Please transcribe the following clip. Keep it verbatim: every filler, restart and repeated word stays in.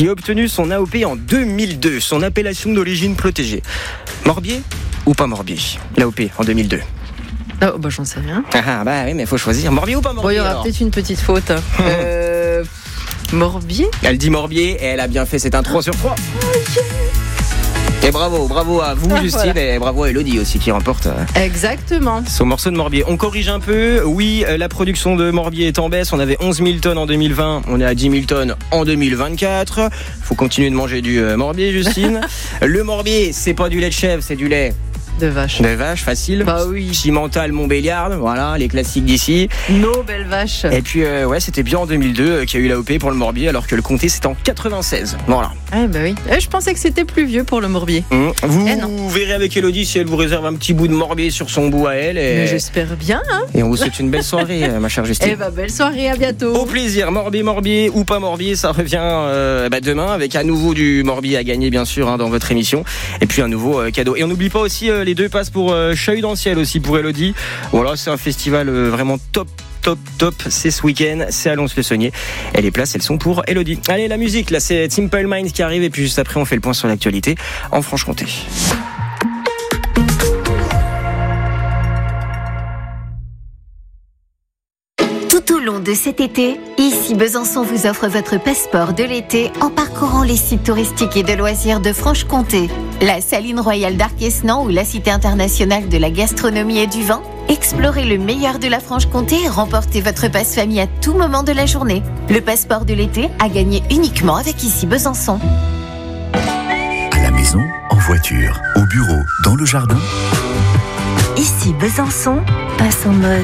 qui a obtenu son A O P en deux mille deux, son appellation d'origine protégée. Morbier ou pas Morbier? L'A O P en deux mille deux. Oh, bah j'en sais rien. Ah bah oui, mais il faut choisir. Morbier ou pas Morbier? Bon, il y aura alors peut-être une petite faute. euh... Morbier. Elle dit Morbier et elle a bien fait, c'est un trois sur trois. Et bravo, bravo à vous Ah, Justine, voilà. et bravo à Elodie aussi qui remporte euh, Exactement. son morceau de Morbier. On corrige un peu, oui, euh, la production de Morbier est en baisse, on avait onze mille tonnes en deux mille vingt, on est à dix mille tonnes en deux mille vingt-quatre. Faut continuer de manger du euh, Morbier, Justine. Le Morbier, c'est pas du lait de chèvre, c'est du lait De vache. de vache, facile. Bah oui. Cimental, Montbéliard, voilà, les classiques d'ici. Nos belles vaches. Et puis, euh, ouais, c'était bien en deux mille deux euh, qu'il y a eu l'A O P pour le Morbier, alors que le comté c'était en quatre-vingt-seize. Voilà. Eh bah oui. Eh, je pensais que c'était plus vieux pour le Morbier. Mmh. Vous Eh non. verrez avec Elodie si elle vous réserve un petit bout de Morbier sur son bout à elle. Et, Mais j'espère bien. Hein. et on vous souhaite une belle soirée, euh, ma chère Justine. Eh bah belle soirée, à bientôt. Au plaisir, Morbier, Morbier ou pas Morbier, ça revient euh, bah, demain avec à nouveau du Morbier à gagner bien sûr hein, dans votre émission. Et puis un nouveau euh, cadeau. Et on n'oublie pas aussi euh, les deux passes pour euh, Chahut dans le ciel aussi pour Elodie. Voilà, c'est un festival euh, vraiment top. Top, top, c'est ce week-end, c'est à Lons-le-Saunier. Et les places, elles sont pour Elodie. Allez, la musique, là, c'est Simple Minds qui arrive. Et puis juste après, on fait le point sur l'actualité en Franche-Comté. Tout au long de cet été, ici Besançon vous offre votre passeport de l'été en parcourant les sites touristiques et de loisirs de Franche-Comté. La Saline Royale d'Arquesnan ou la Cité internationale de la gastronomie et du vin. Explorez le meilleur de la Franche-Comté et remportez votre passe-famille à tout moment de la journée. Le passeport de l'été à gagner uniquement avec ici Besançon. À la maison, en voiture, au bureau, dans le jardin. Ici Besançon passe en mode